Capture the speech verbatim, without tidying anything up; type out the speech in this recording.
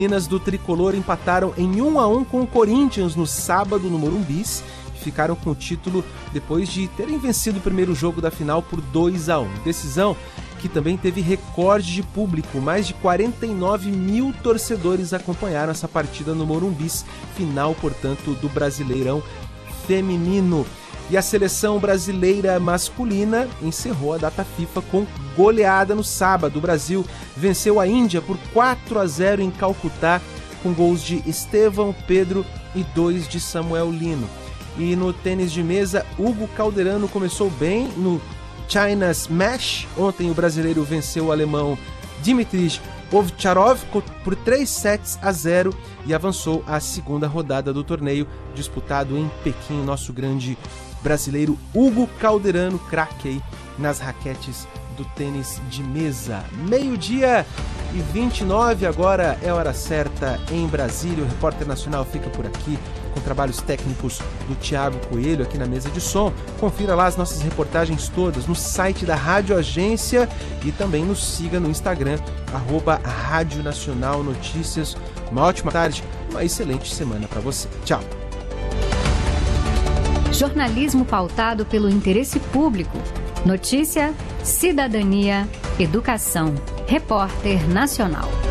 Meninas do Tricolor empataram em um a um com o Corinthians no sábado no Morumbis e ficaram com o título depois de terem vencido o primeiro jogo da final por dois a um. Decisão que também teve recorde de público, mais de quarenta e nove mil torcedores acompanharam essa partida no Morumbis, final, portanto, do Brasileirão Feminino. E a seleção brasileira masculina encerrou a data FIFA com goleada no sábado. O Brasil venceu a Índia por quatro a zero em Calcutá, com gols de Estevão, Pedro e dois de Samuel Lino. E no tênis de mesa, Hugo Calderano começou bem no China Smash. Ontem o brasileiro venceu o alemão Dimitrij Ovtcharov por três sets a zero e avançou à segunda rodada do torneio, disputado em Pequim. Nosso grande brasileiro Hugo Calderano, craque aí nas raquetes do tênis de mesa. Meio-dia e vinte e nove, agora é a hora certa em Brasília. O Repórter Nacional fica por aqui com trabalhos técnicos do Thiago Coelho aqui na mesa de som. Confira lá as nossas reportagens todas no site da Rádio Agência e também nos siga no Instagram, arroba Rádio Nacional Notícias. Uma ótima tarde, uma excelente semana para você. Tchau. Jornalismo pautado pelo interesse público. Notícia, cidadania, educação. Repórter Nacional.